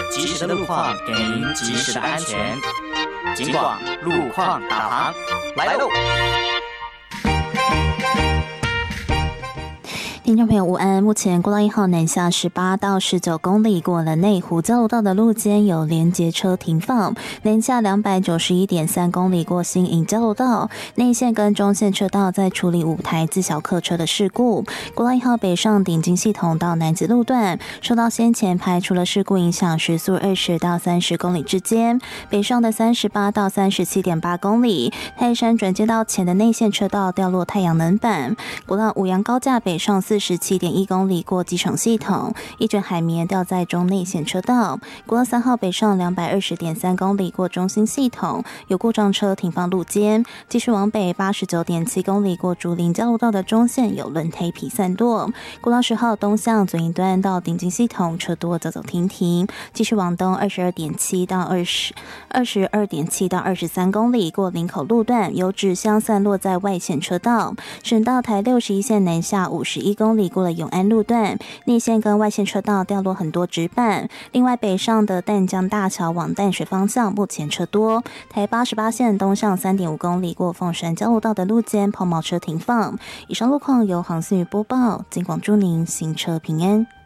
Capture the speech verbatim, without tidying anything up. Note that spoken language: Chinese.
及时的路况，给您及时的安全。警广路况导航来喽！ 听众朋友午安，目前国道一号南下十八到十九公里过了内湖交流道的路肩有连结车停放，南下两百九十一点三公里过新营交流道内线跟中线车道在处理五台自小客车的事故。国道一号北上顶金系统到南子路段受到先前排除了事故影响，时速二十到三十公里之间，北上的三十八到三十七点八公里，泰山转接道前的内线车道掉落太阳能板。国道五杨高架北上四十七点一公里过机场系统，一卷海绵掉在中内线车道。国道三号北上两百二十点三公里过中心系统，有故障车停放路肩。继续往北八十九点七公里过竹林交流道的中线有轮胎皮散落。国道十号东向左营端到顶金系统车多走走停停。继续往东二十二点七到二十二十二点七到二十三公里过林口路段有纸箱散落在外线车道。省道台六十一线南下五十一公里过了永安路段，内线跟外线车道掉落很多纸板。另外北上的淡江大桥往淡水方向目前车多。台八十八线东向三点五公里过凤山交流道的路肩抛锚车停放。以上路况由航信宇播报，警广祝您行车平安。